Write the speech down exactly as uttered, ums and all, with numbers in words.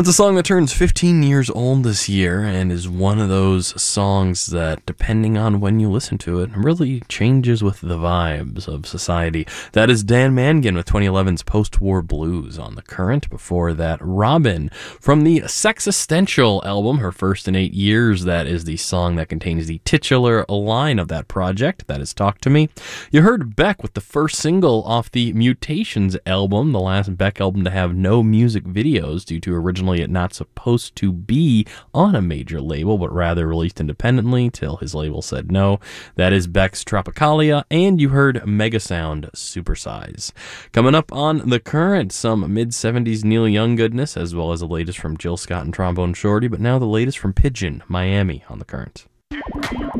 That's a song that turns fifteen years old this year and is one of those songs that, depending on when you listen to it, really changes with the vibes of society. That is Dan Mangan with twenty eleven's Post-War Blues on The Current. Before that, Robin from the Sexistential album, her first in eight years. That is the song that contains the titular line of that project. That is Talk to Me. You heard Beck with the first single off the Mutations album, the last Beck album to have no music videos due to originally it not supposed to be on a major label, but rather released independently till his label said no. That is Beck's Tropicalia, and you heard Megasound Supersize. Coming up on The Current, some mid-seventies Neil Young goodness, as well as the latest from Jill Scott and Trombone Shorty, but now the latest from Pigeon, Miami on The Current.